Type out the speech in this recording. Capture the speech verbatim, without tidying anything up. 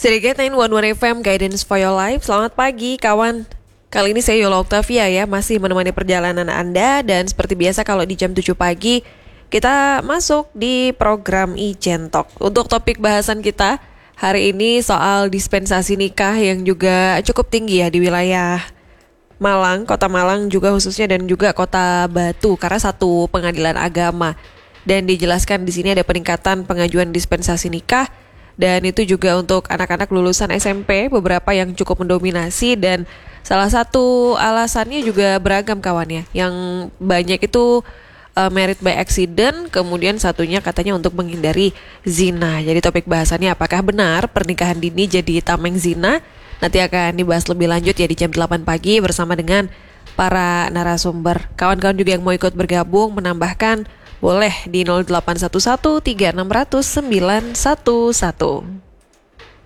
Sedikit sembilan satu satu F M Guidance for Your Life. Selamat pagi kawan. Kali ini saya Yola Octavia ya, masih menemani perjalanan Anda. Dan seperti biasa kalau di jam tujuh pagi kita masuk di program Ijen Talk. Untuk topik bahasan kita hari ini soal dispensasi nikah yang juga cukup tinggi ya di wilayah Malang, Kota Malang juga khususnya, dan juga Kota Batu karena satu pengadilan agama. Dan dijelaskan di sini ada peningkatan pengajuan dispensasi nikah. Dan itu juga untuk anak-anak lulusan S M P, beberapa yang cukup mendominasi. Dan salah satu alasannya juga beragam kawannya. Yang banyak itu uh, married by accident, kemudian satunya katanya untuk menghindari zina. Jadi topik bahasannya, apakah benar pernikahan dini jadi tameng zina? Nanti akan dibahas lebih lanjut ya di jam delapan pagi bersama dengan para narasumber. Kawan-kawan juga yang mau ikut bergabung menambahkan, boleh di nol delapan satu satu tiga enam nol nol sembilan satu satu.